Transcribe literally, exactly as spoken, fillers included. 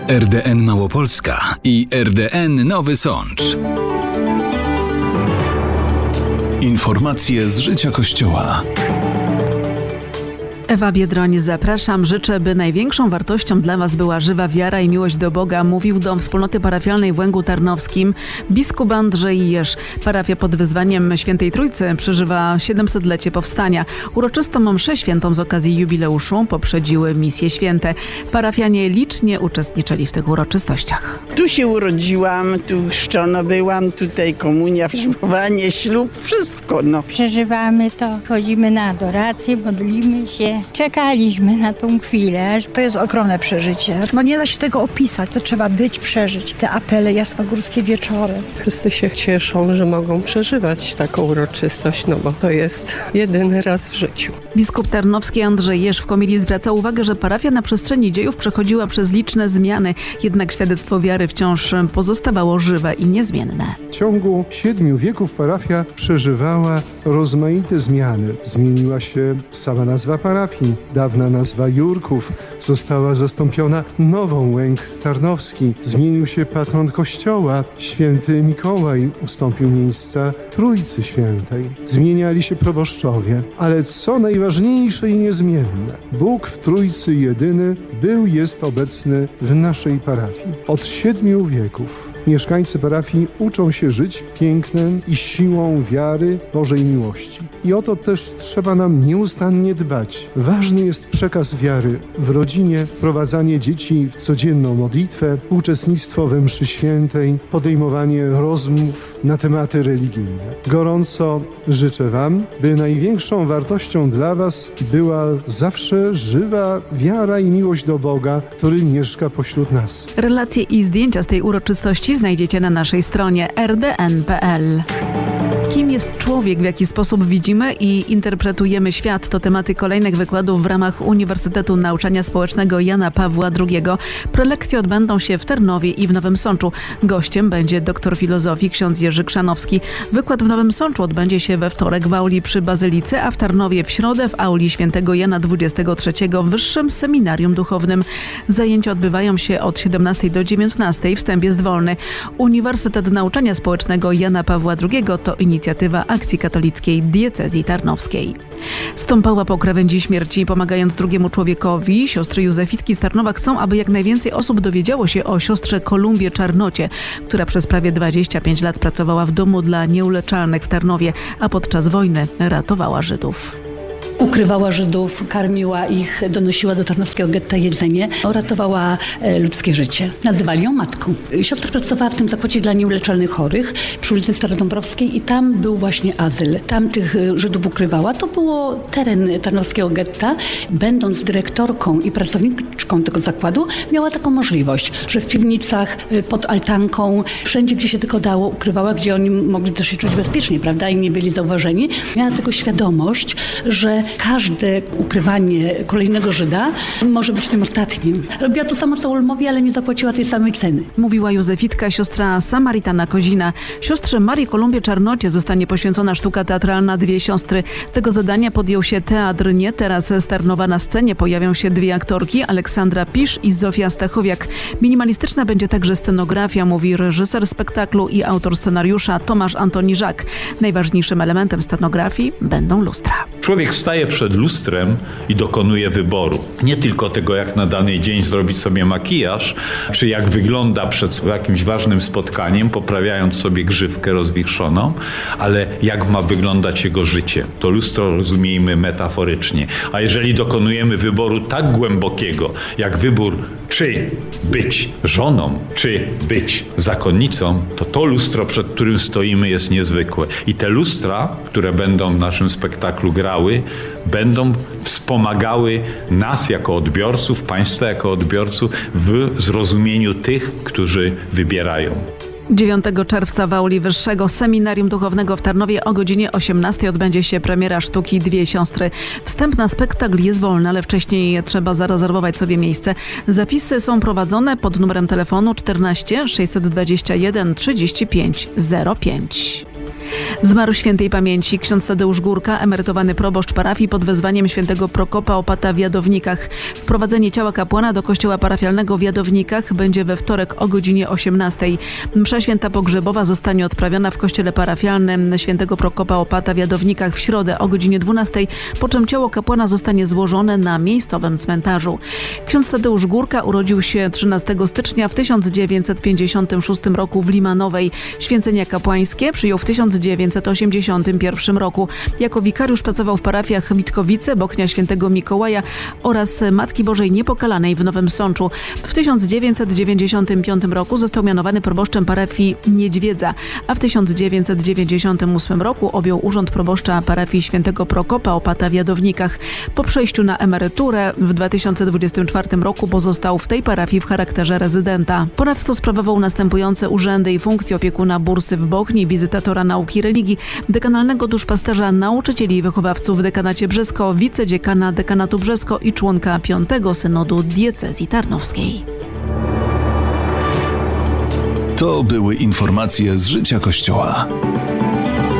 R D N Małopolska i R D N Nowy Sącz. Informacje z życia Kościoła. Ewa Biedroń, zapraszam. Życzę, by największą wartością dla Was była żywa wiara i miłość do Boga, mówił do wspólnoty parafialnej w Łęgu Tarnowskim biskup Andrzej Jerz. Parafia pod wezwaniem Świętej Trójcy przeżywa siedemsetlecie powstania. Uroczystą mszę świętą z okazji jubileuszu poprzedziły misje święte. Parafianie licznie uczestniczyli w tych uroczystościach. Tu się urodziłam, tu chrzczona byłam, tutaj komunia, ślubowanie, ślub, wszystko. No. Przeżywamy to, chodzimy na adorację, modlimy się. Czekaliśmy na tą chwilę. To jest ogromne przeżycie. No nie da się tego opisać, to trzeba być, przeżyć. Te apele jasnogórskie wieczory. Wszyscy się cieszą, że mogą przeżywać taką uroczystość, no bo to jest jedyny raz w życiu. Biskup tarnowski Andrzej Jerz w homilii zwraca uwagę, że parafia na przestrzeni dziejów przechodziła przez liczne zmiany, jednak świadectwo wiary wciąż pozostawało żywe i niezmienne. W ciągu siedmiu wieków parafia przeżywała rozmaite zmiany. Zmieniła się sama nazwa parafii. Dawna nazwa Jurków została zastąpiona nową Łęk Tarnowski. Zmienił się patron kościoła. Święty Mikołaj ustąpił miejsca Trójcy Świętej. Zmieniali się proboszczowie. Ale co najważniejsze i niezmienne, Bóg w Trójcy jedyny był, jest obecny w naszej parafii. Od siedmiu wieków mieszkańcy parafii uczą się żyć pięknem i siłą wiary Bożej miłości. I o to też trzeba nam nieustannie dbać. Ważny jest przekaz wiary w rodzinie, wprowadzanie dzieci w codzienną modlitwę, uczestnictwo we mszy świętej, podejmowanie rozmów na tematy religijne. Gorąco życzę Wam, by największą wartością dla Was była zawsze żywa wiara i miłość do Boga, który mieszka pośród nas. Relacje i zdjęcia z tej uroczystości znajdziecie na naszej stronie r d n kropka p l. Kim jest człowiek, w jaki sposób widzimy i interpretujemy świat? To tematy kolejnych wykładów w ramach Uniwersytetu Nauczania Społecznego Jana Pawła drugiego. Prelekcje odbędą się w Tarnowie i w Nowym Sączu. Gościem będzie doktor filozofii ksiądz Jerzy Krzanowski. Wykład w Nowym Sączu odbędzie się we wtorek w auli przy Bazylice, a w Tarnowie w środę w auli świętego Jana dwudziestego trzeciego w Wyższym Seminarium Duchownym. Zajęcia odbywają się od siedemnastej do dziewiętnastej. Wstęp jest wolny. Uniwersytet Nauczania Społecznego Jana Pawła drugiego to inicjatywa Akcji Katolickiej Diecezji Tarnowskiej. Stąpała po krawędzi śmierci, pomagając drugiemu człowiekowi. Siostry Józefitki z Tarnowa chcą, aby jak najwięcej osób dowiedziało się o siostrze Kolumbie Czarnocie, która przez prawie dwadzieścia pięć lat pracowała w domu dla nieuleczalnych w Tarnowie, a podczas wojny ratowała Żydów. Ukrywała Żydów, karmiła ich, donosiła do tarnowskiego getta jedzenie, ratowała e, ludzkie życie. Nazywali ją matką. Siostra pracowała w tym zakładzie dla nieuleczalnych chorych przy ulicy Starodąbrowskiej i tam był właśnie azyl. Tam tych Żydów ukrywała. To było teren tarnowskiego getta. Będąc dyrektorką i pracowniczką tego zakładu, miała taką możliwość, że w piwnicach, pod altanką, wszędzie, gdzie się tylko dało, ukrywała, gdzie oni mogli też się czuć bezpiecznie, prawda, i nie byli zauważeni. Miała tego świadomość, że każde ukrywanie kolejnego Żyda może być tym ostatnim. Robiła to samo co Ulmowi, ale nie zapłaciła tej samej ceny. Mówiła Józefitka, siostra Samaritana Kozina. Siostrze Marii Kolumbie Czarnocie zostanie poświęcona sztuka teatralna Dwie Siostry. Tego zadania podjął się Teatr Nie. Teraz z Tarnowa na scenie pojawią się dwie aktorki, Aleksandra Pisz i Zofia Stachowiak. Minimalistyczna będzie także scenografia, mówi reżyser spektaklu i autor scenariusza Tomasz Antoni Żak. Najważniejszym elementem scenografii będą lustra. Człowiek staje przed lustrem i dokonuje wyboru. Nie tylko tego, jak na dany dzień zrobić sobie makijaż, czy jak wygląda przed jakimś ważnym spotkaniem, poprawiając sobie grzywkę rozwichrzoną, ale jak ma wyglądać jego życie. To lustro rozumiejmy metaforycznie. A jeżeli dokonujemy wyboru tak głębokiego, jak wybór, czy być żoną, czy być zakonnicą, to to lustro, przed którym stoimy, jest niezwykłe. I te lustra, które będą w naszym spektaklu grały, będą wspomagały nas jako odbiorców, państwa jako odbiorców w zrozumieniu tych, którzy wybierają. dziewiątego czerwca w auli Wyższego Seminarium Duchownego w Tarnowie o godzinie osiemnastej odbędzie się premiera sztuki Dwie Siostry. Wstęp na spektakl jest wolny, ale wcześniej trzeba zarezerwować sobie miejsce. Zapisy są prowadzone pod numerem telefonu czternaście sześćset dwadzieścia jeden trzydzieści pięć zero pięć. Zmarł świętej pamięci ksiądz Tadeusz Górka, emerytowany proboszcz parafii pod wezwaniem świętego Prokopa Opata w Jadownikach. Wprowadzenie ciała kapłana do kościoła parafialnego w Jadownikach będzie we wtorek o godzinie osiemnastej. Msza święta pogrzebowa zostanie odprawiona w kościele parafialnym świętego Prokopa Opata w Jadownikach w środę o godzinie dwunastej, po czym ciało kapłana zostanie złożone na miejscowym cmentarzu. Ksiądz Tadeusz Górka urodził się trzynastego stycznia w tysiąc dziewięćset pięćdziesiątym szóstym roku w Limanowej. Święcenia kapłańskie przyjął w tysiąc dziewięćset osiemdziesiątym pierwszym roku. Jako wikariusz pracował w parafiach Witkowice, Bochnia Świętego Mikołaja oraz Matki Bożej Niepokalanej w Nowym Sączu. W tysiąc dziewięćset dziewięćdziesiątym piątym roku został mianowany proboszczem parafii Niedźwiedza, a w tysiąc dziewięćset dziewięćdziesiątym ósmym roku objął urząd proboszcza parafii świętego Prokopa Opata w Jadownikach. Po przejściu na emeryturę w dwa tysiące dwudziestym czwartym roku pozostał w tej parafii w charakterze rezydenta. Ponadto sprawował następujące urzędy i funkcje: opiekuna bursy w Bochni, wizytatora nauki religii, dekanalnego duszpasterza nauczycieli i wychowawców w dekanacie Brzesko, wicedziekana dekanatu Brzesko i członka piątego synodu diecezji tarnowskiej. To były informacje z życia Kościoła.